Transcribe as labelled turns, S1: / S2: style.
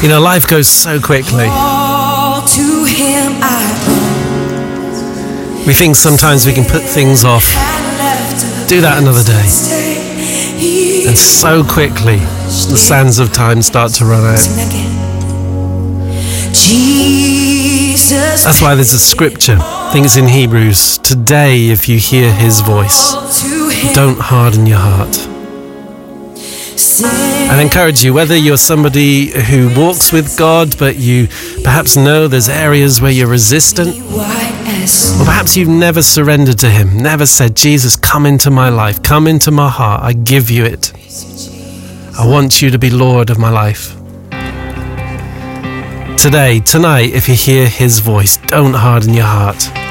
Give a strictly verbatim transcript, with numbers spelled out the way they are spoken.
S1: You know, life goes so quickly.
S2: To him I
S1: We think sometimes we can put things off, do that another day. And so quickly, the sands of time start to run out. That's why there's a scripture, I think it's in Hebrews, today if you hear his voice, don't harden your heart. I'd encourage you, whether you're somebody who walks with God, but you perhaps know there's areas where you're resistant, or perhaps you've never surrendered to him, never said, Jesus, come into my life, come into my heart, I give you it. I want you to be Lord of my life. Today, tonight, if you hear his voice, don't harden your heart.